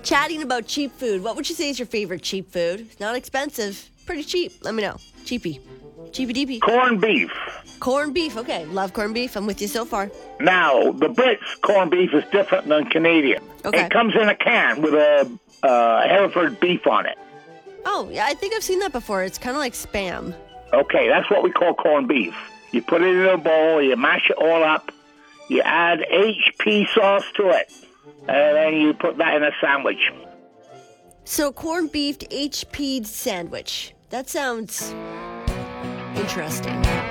Chatting about cheap food. What would you say is your favorite cheap food? Not expensive. Pretty cheap. Let me know. Cheapy. Cheapy deepy. Corned beef. Corned beef. Okay. Love corned beef. I'm with you so far. Now, the Brits' corned beef is different than Canadian. Okay. It comes in a can with a Hereford beef on it. Oh, yeah. I think I've seen that before. It's kind of like Spam. Okay, that's what we call corned beef. You put it in a bowl, you mash it all up, you add HP sauce to it, and then you put that in a sandwich. So corned beef HP'd sandwich. That sounds interesting.